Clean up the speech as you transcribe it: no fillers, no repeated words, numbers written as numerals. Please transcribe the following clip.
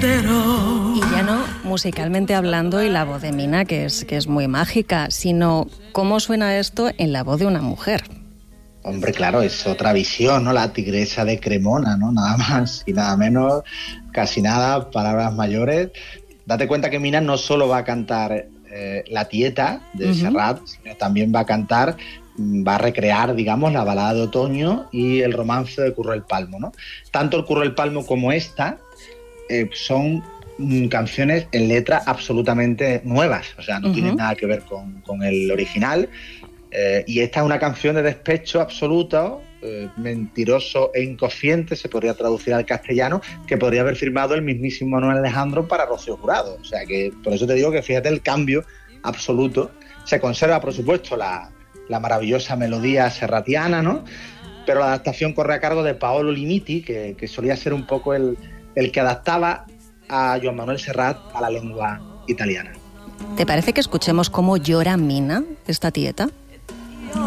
sendero. Y ya no musicalmente hablando y la voz de Mina, que es muy mágica, sino cómo suena esto en la voz de una mujer. Hombre, claro, es otra visión, ¿no? La tigresa de Cremona, ¿no? Nada más y nada menos, casi nada, palabras mayores. Date cuenta que Mina no solo va a cantar La Tieta de Serrat, sino también va a recrear, digamos, la balada de otoño y el romance de Curro el Palmo, ¿no? Tanto el Curro el Palmo como esta son canciones en letra absolutamente nuevas, o sea, no tienen nada que ver con el original. Y esta es una canción de despecho absoluto, mentiroso e inconsciente, se podría traducir al castellano, que podría haber firmado el mismísimo Manuel Alejandro para Rocío Jurado. O sea que por eso te digo que fíjate el cambio absoluto. Se conserva, por supuesto, la maravillosa melodía serratiana, ¿no? Pero la adaptación corre a cargo de Paolo Limiti, que solía ser un poco el que adaptaba a Joan Manuel Serrat a la lengua italiana. ¿Te parece que escuchemos cómo llora Mina, esta tieta?